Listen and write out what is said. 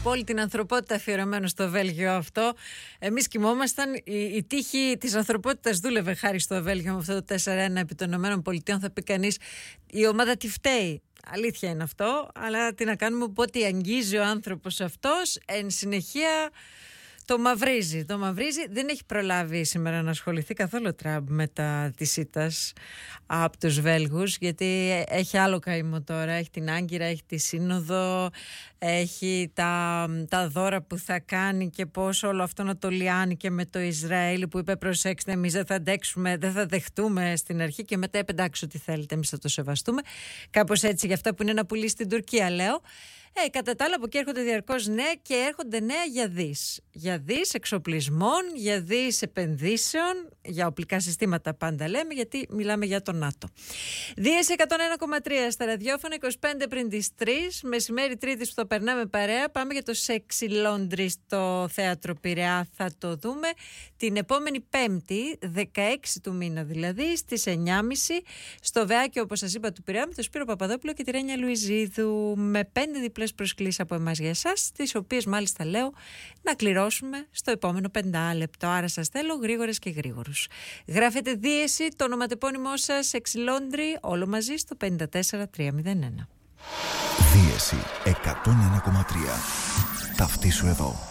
από όλη την ανθρωπότητα αφιερωμένο στο Βέλγιο αυτό. Εμείς κοιμόμασταν. Η τύχη της ανθρωπότητας δούλευε χάρη στο Βέλγιο με αυτό το 4-1 επί των ΗΠΑ. Θα πει κανείς, η ομάδα τι φταίει. Αλήθεια είναι αυτό, αλλά τι να κάνουμε, οπότε αγγίζει ο άνθρωπος αυτός, εν συνεχεία το μαυρίζει. Το μαυρίζει. Δεν έχει προλάβει σήμερα να ασχοληθεί καθόλου ο Τραμπ με της ήττας από τους Βέλγους, γιατί έχει άλλο καημό τώρα. Έχει την Άγκυρα, έχει τη Σύνοδο, έχει τα δώρα που θα κάνει και πώς όλο αυτό να το λιάνει και με το Ισραήλ που είπε προσέξτε, εμείς δεν θα αντέξουμε, δεν θα δεχτούμε στην αρχή και μετά εντάξει ό,τι θέλετε, εμείς θα το σεβαστούμε. Κάπως έτσι για αυτά που είναι να πουλήσει στην Τουρκία, λέω. Κατά τα άλλα από εκεί έρχονται διαρκώς νέα και έρχονται νέα για δις εξοπλισμών, για δις επενδύσεων, για οπλικά συστήματα πάντα λέμε, γιατί μιλάμε για το ΝΑΤΟ. Δίεση 101,3 στα ραδιόφωνα, 25 πριν τις 3, μεσημέρι Τρίτης που το περνάμε παρέα. Πάμε για το Sexy Laundry στο Θέατρο Πειραιά, θα το δούμε την επόμενη Πέμπτη, 16 του μήνα δηλαδή, στις 9.30 στο Βεάκιο, όπως σας είπα, του Πειραιά, με τον Σπύρο Παπαδόπουλο και τη Ρένια Λουιζίδου, με 5 διπλές προσκλήσεις από εμάς για εσάς, τις οποίες μάλιστα λέω να κληρώσουμε στο επόμενο 5 λεπτό. Άρα σας θέλω γρήγορες και γρήγορους. Γράφετε δίεση, το ονοματεπώνυμό σας, Sexy Laundry, όλο μαζί στο 54301. Δίεση 101,3. Ταυτίσου εδώ.